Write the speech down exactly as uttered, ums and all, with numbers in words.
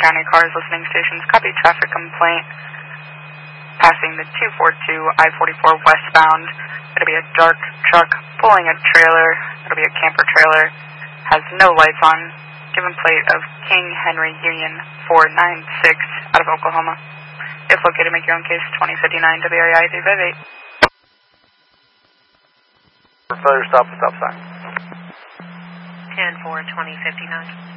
County cars listening stations. Copy traffic complaint. Passing the two forty-two I forty-four westbound. It'll be a dark truck pulling a trailer. It'll be a camper trailer. Has no lights on. Given plate of King Henry Union four nine six out of Oklahoma. If located, make your own case twenty fifty-nine W A I three five eight. For failure, stop the stop sign. ten four twenty fifty-nine.